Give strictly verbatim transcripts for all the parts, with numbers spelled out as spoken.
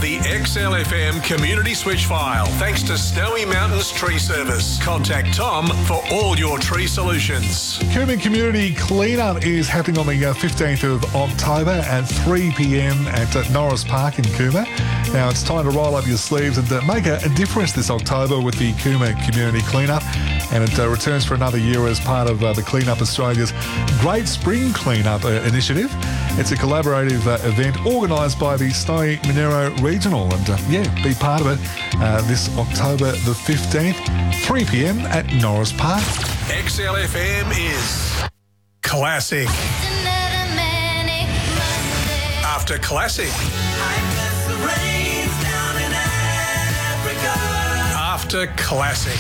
the X L F M community switch file thanks to Snowy Mountains Tree Service. Contact Tom for all your tree solutions. Cooma Community Cleanup is happening on the uh, fifteenth of October at three p.m. at uh, Norris Park in Cooma. Now it's time to roll up your sleeves and uh, make a, a difference this October with the Cooma Community Cleanup, and it uh, returns for another year as part of uh, the Cleanup Australia's Great Spring Cleanup uh, initiative. It's a collaborative uh, event organised by the Snowy Monaro Regional, and uh, yeah, be part of it uh, this October the fifteenth, three p.m. at Norris Park. X L F M is classic. After classic. After classic.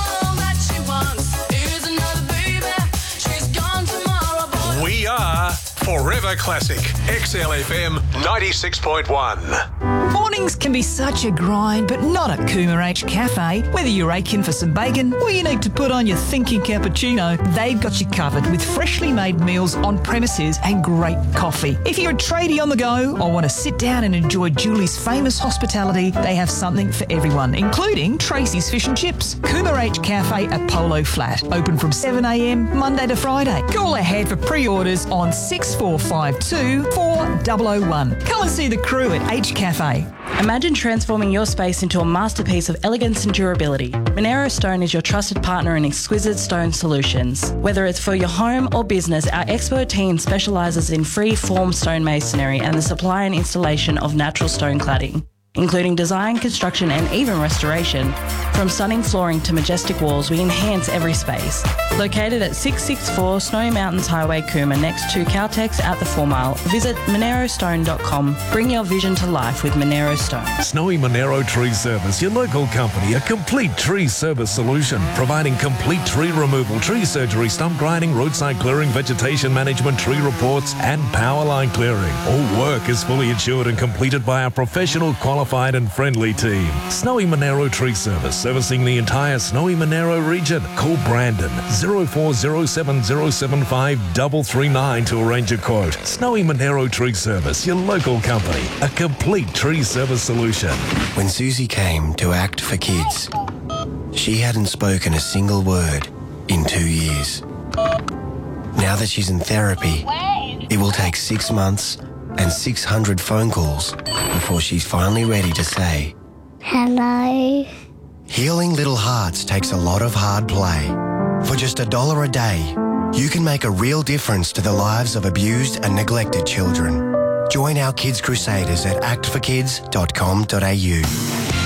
We are Forever Classic. X L F M ninety-six point one. Mornings can be such a grind, but not at Cooma H Cafe. Whether you're aching for some bacon or you need to put on your thinking cappuccino, they've got you covered with freshly made meals on premises and great coffee. If you're a tradie on the go or want to sit down and enjoy Julie's famous hospitality, they have something for everyone, including Tracy's Fish and Chips. Cooma H Cafe at Polo Flat, open from seven a.m. Monday to Friday. Call ahead for pre-orders on six four five two, four zero zero one. Come and see the crew at H Cafe. Imagine transforming your space into a masterpiece of elegance and durability. Monaro Stone is your trusted partner in exquisite stone solutions. Whether it's for your home or business, our expert team specialises in free-form stonemasonry and the supply and installation of natural stone cladding, including design, construction and even restoration. From stunning flooring to majestic walls, we enhance every space. Located at six sixty-four Snowy Mountains Highway, Cooma, next to Caltex at the Four Mile, visit monaro stone dot com. Bring your vision to life with Monaro Stone. Snowy Monaro Tree Service, your local company, a complete tree service solution, providing complete tree removal, tree surgery, stump grinding, roadside clearing, vegetation management, tree reports, and power line clearing. All work is fully insured and completed by our professional, qualified, and friendly team. Snowy Monaro Tree Service, servicing the entire Snowy Monaro region. Call Brandon zero four zero seven zero seven five three three nine to arrange a quote. Snowy Monaro Tree Service, your local company, a complete tree service solution. When Susie came to Act for Kids, she hadn't spoken a single word in two years. Now that she's in therapy, it will take six months and six hundred phone calls before she's finally ready to say, hello. Healing Little Hearts takes a lot of hard play. For just a dollar a day, you can make a real difference to the lives of abused and neglected children. Join our Kids Crusaders at act for kids dot com dot a u.